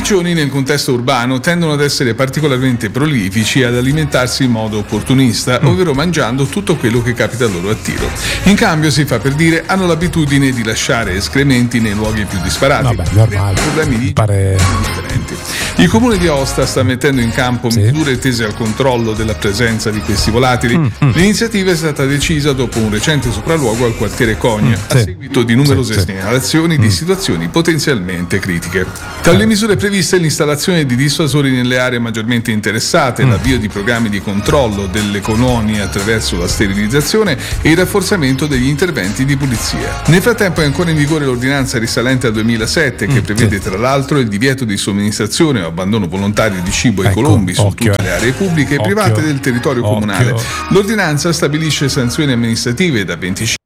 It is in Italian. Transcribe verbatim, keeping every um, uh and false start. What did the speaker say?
piccioni nel contesto urbano tendono ad essere particolarmente prolifici e ad alimentarsi in modo opportunista, mm. ovvero mangiando tutto quello che capita loro a tiro. In cambio, si fa per dire, hanno l'abitudine di lasciare escrementi nei luoghi più disparati. Vabbè, normale. Problemi di pare... differenti. Il comune di Aosta sta mettendo in campo sì. misure tese al controllo della presenza di questi volatili. Mm, mm. L'iniziativa è stata decisa dopo un recente sopralluogo al quartiere Cogna, mm, a sì. seguito di numerose sì, segnalazioni sì. di situazioni potenzialmente critiche. Tra le misure previste l'installazione di dissuasori nelle aree maggiormente interessate, mm. l'avvio di programmi di controllo delle colonie attraverso la sterilizzazione e il rafforzamento degli interventi di pulizia. Nel frattempo è ancora in vigore l'ordinanza risalente al duemilasette che mm, prevede sì. tra l'altro il divieto di somministrazione o abbandono volontario di cibo ai ecco, colombi su occhio, tutte le aree pubbliche e private del territorio occhio. comunale. L'ordinanza stabilisce sanzioni amministrative da venticinque